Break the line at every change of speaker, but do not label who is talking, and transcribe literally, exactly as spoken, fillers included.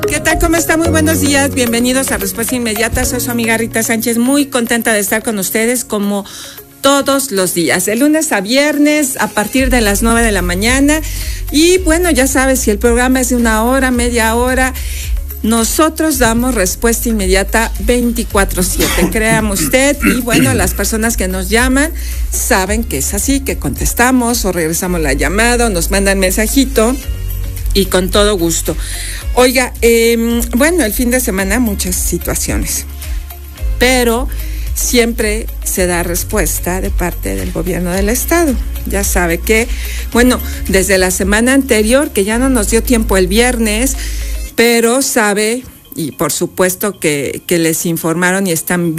¿Qué tal? ¿Cómo está? Muy buenos días. Bienvenidos a Respuesta Inmediata. Soy su amiga Rita Sánchez, muy contenta de estar con ustedes como todos los días, de lunes a viernes, a partir de las nueve de la mañana. Y bueno, ya sabes, si el programa es de una hora, media hora, nosotros damos respuesta inmediata veinticuatro siete, créame usted. Y bueno, las personas que nos llaman saben que es así, que contestamos o regresamos la llamada o nos mandan mensajito y con todo gusto. Oiga, eh, bueno, el fin de semana muchas situaciones, pero siempre se da respuesta de parte del gobierno del estado. Ya sabe que, bueno, desde la semana anterior, que ya no nos dio tiempo el viernes, pero sabe, y por supuesto que, que les informaron y están